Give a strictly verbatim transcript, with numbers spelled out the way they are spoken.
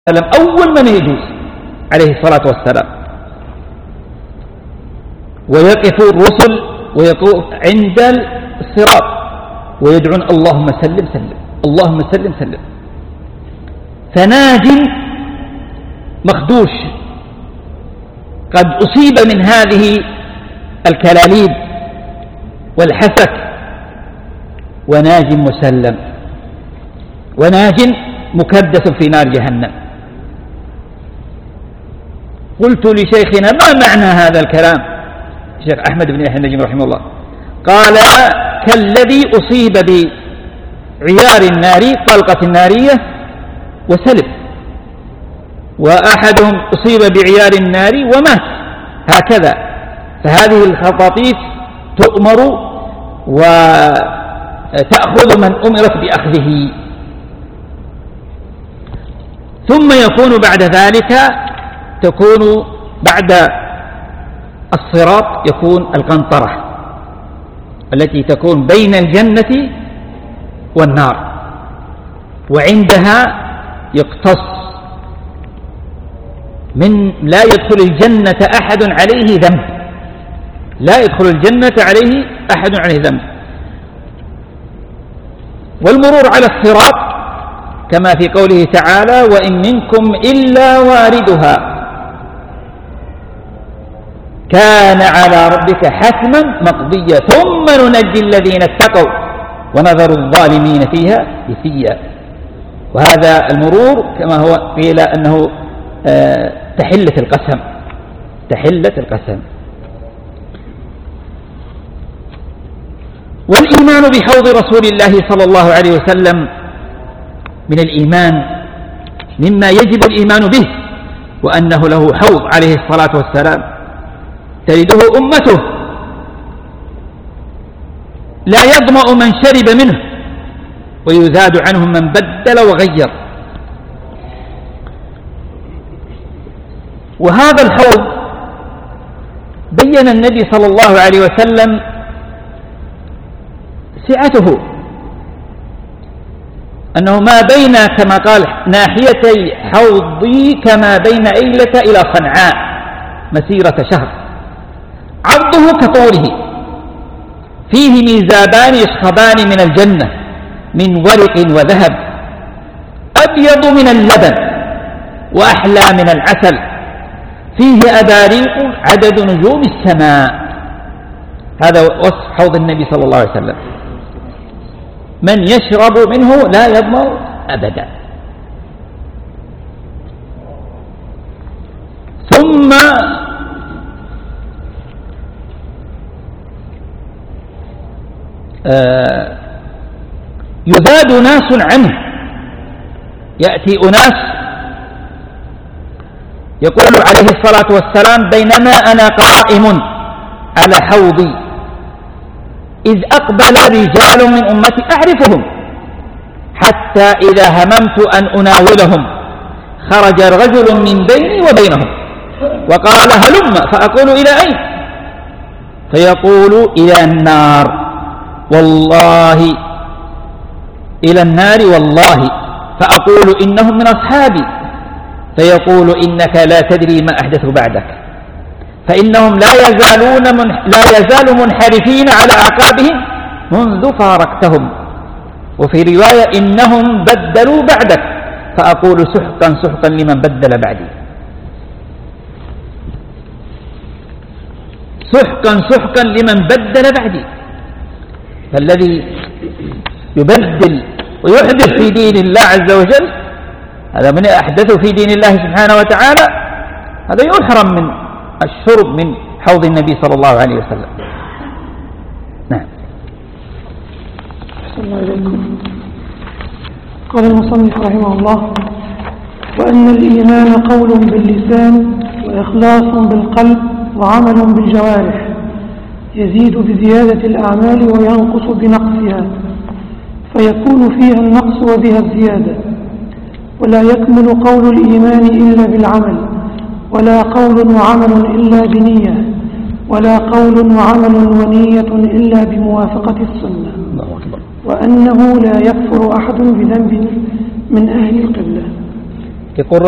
وسلم أول من يجوز عليه الصلاة والسلام، ويقف الرسل ويقف عند الصراط ويدعون اللهم سلم سلم اللهم سلم سلم. فناج مخدوش قد أصيب من هذه الكلاليب والحسك، وناج مسلم، وناج مكدس في نار جهنم. قلت لشيخنا ما معنى هذا الكلام الشيخ أحمد بن يحيى النجمي رحمه الله؟ قال كالذي أصيب بعيار النار طلقة نارية وسلب، وأحدهم أصيب بعيار النار ومات، هكذا. فهذه الخطاطيف تؤمر وتأخذ من أمرت بأخذه. ثم يكون بعد ذلك تكون بعد الصراط يكون القنطرة التي تكون بين الجنة والنار، وعندها يقتص من لا يدخل الجنة أحد عليه ذنب، لا يدخل الجنة عليه أحد عليه ذنب. والمرور على الصراط كما في قوله تعالى وإن منكم إلا واردها كان على ربك حتما مقضيا ثم ننجي الذين اتقوا ونذر الظالمين فيها جثيا. وهذا المرور كما هو قيل أنه آه تحلة القسم، تحلة القسم. والإيمان بحوض رسول الله صلى الله عليه وسلم من الإيمان مما يجب الإيمان به، وأنه له حوض عليه الصلاة والسلام ترده أمته لا يظمأ من شرب منه ويزاد عنه من بدل وغير. وهذا الحوض بين النبي صلى الله عليه وسلم سعته، أنه ما بين كما قال ناحيتي حوضي كما بين أيلة إلى صنعاء مسيرة شهر، عرضه كطوله، فيه ميزابان يشخبان من الجنة من ورق وذهب أبيض من اللبن وأحلى من العسل، فيه أباريق عدد نجوم السماء. هذا وصف حوض النبي صلى الله عليه وسلم، من يشرب منه لا يظمأ أبدا. ثم آه يذاد ناس عنه، يأتي أناس يقول عليه الصلاة والسلام بينما أنا قائم على حوضي إذ أقبل رجال من أمتي أعرفهم حتى إذا هممت أن أناولهم خرج رجل من بيني وبينهم وقال هلم، فأقول إلى أين؟ فيقول إلى النار والله، إلى النار والله، فأقول إنهم من أصحابي، فيقول إنك لا تدري ما أحدثوا بعدك، فإنهم لا يزالون من لا يزال منحرفين على أعقابهم منذ فارقتهم، وفي رواية إنهم بدلوا بعدك، فأقول سحقا سحقا لمن بدل بعدي، سحقا سحقا لمن بدل بعدي. فالذي يبدل ويحدث في دين الله عز وجل هذا من أحدث في دين الله سبحانه وتعالى هذا يحرم من الشرب من حوض النبي صلى الله عليه وسلم. نعم. قال المصنف رحمه الله وأن الإيمان قول باللسان وإخلاص بالقلب وعمل بالجوارح، يزيد بزيادة الأعمال وينقص بنقصها، فيكون فيها النقص وبها الزيادة. ولا يكمل قول الإيمان إلا بالعمل، ولا قول وعمل إلا بنية، ولا قول وعمل ونية إلا بموافقة السنة. وأنه لا يكفر أحد بذنب من أهل القبلة. يقول